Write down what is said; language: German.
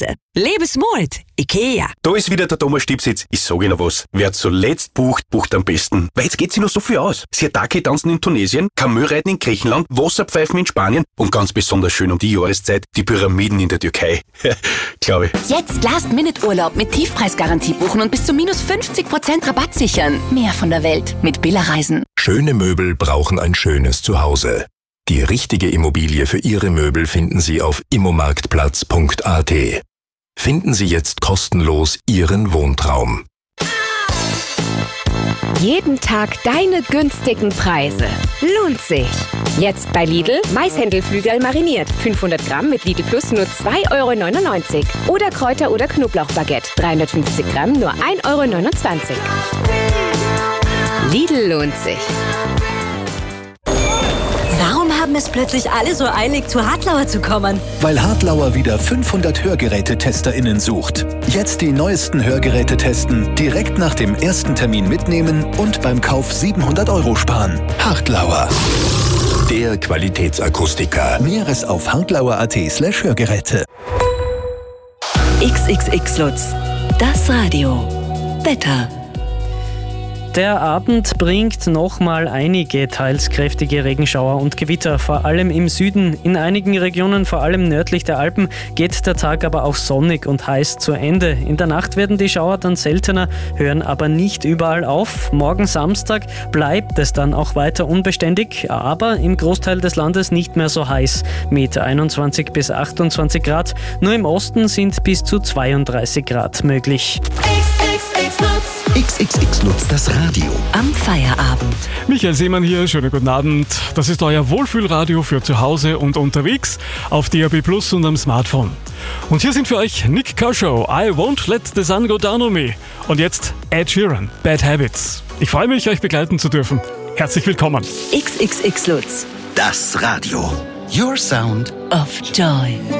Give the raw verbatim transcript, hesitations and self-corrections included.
Beste. Lebe smart. IKEA. Da ist wieder der Thomas Stipsitz. Ich sage Ihnen was. Wer zuletzt bucht, bucht am besten. Weil jetzt geht sich noch so viel aus. Siatake-Tanzen in Tunesien, Kamelreiten in Griechenland, Wasserpfeifen in Spanien und ganz besonders schön um die Jahreszeit die Pyramiden in der Türkei. Glaube ich. Jetzt Last-Minute-Urlaub mit Tiefpreisgarantie buchen und bis zu minus fünfzig Prozent Rabatt sichern. Mehr von der Welt mit Billa Reisen. Schöne Möbel brauchen ein schönes Zuhause. Die richtige Immobilie für Ihre Möbel finden Sie auf immomarktplatz punkt a t. Finden Sie jetzt kostenlos Ihren Wohntraum. Jeden Tag deine günstigen Preise. Lohnt sich. Jetzt bei Lidl Maishändelflügel mariniert. fünfhundert Gramm mit Lidl Plus nur zwei Euro neunundneunzig. Oder Kräuter- oder Knoblauchbaguette. dreihundertfünfzig Gramm nur ein Euro neunundzwanzig. Lidl lohnt sich. Warum haben es plötzlich alle so eilig, zu Hartlauer zu kommen? Weil Hartlauer wieder fünfhundert HörgerätetesterInnen sucht. Jetzt die neuesten Hörgeräte testen, direkt nach dem ersten Termin mitnehmen und beim Kauf siebenhundert Euro sparen. Hartlauer. Der Qualitätsakustiker. Näheres auf hartlauer.at slash Hörgeräte. X X X Lutz. Das Radio. Wetter. Der Abend bringt nochmal einige teils kräftige Regenschauer und Gewitter, vor allem im Süden. In einigen Regionen, vor allem nördlich der Alpen, geht der Tag aber auch sonnig und heiß zu Ende. In der Nacht werden die Schauer dann seltener, hören aber nicht überall auf. Morgen Samstag bleibt es dann auch weiter unbeständig, aber im Großteil des Landes nicht mehr so heiß mit einundzwanzig bis achtundzwanzig Grad. Nur im Osten sind bis zu zweiunddreißig Grad möglich. X X X Lutz, das Radio. Am Feierabend. Michael Seemann hier, schönen guten Abend. Das ist euer Wohlfühlradio für zu Hause und unterwegs auf D A B Plus und am Smartphone. Und hier sind für euch Nick Kershaw, I Won't Let the Sun Go Down on Me. Und jetzt Ed Sheeran, Bad Habits. Ich freue mich, euch begleiten zu dürfen. Herzlich willkommen. X X X Lutz. Das Radio. Your Sound of Joy.